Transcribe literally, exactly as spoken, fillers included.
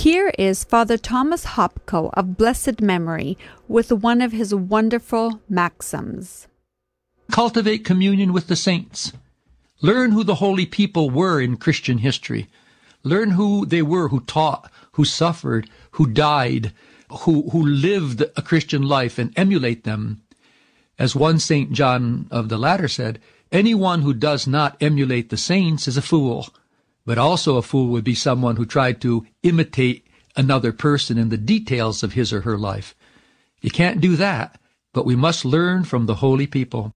Here is Father Thomas Hopko of blessed memory with one of his wonderful maxims. Cultivate communion with the saints. Learn who the holy people were in Christian history. Learn who they were who taught, who suffered, who died, who, who lived a Christian life, and emulate them. As one Saint John of the Ladder said, anyone who does not emulate the saints is a fool. But also a fool would be someone who tried to imitate another person in the details of his or her life. You can't do that, but we must learn from the holy people.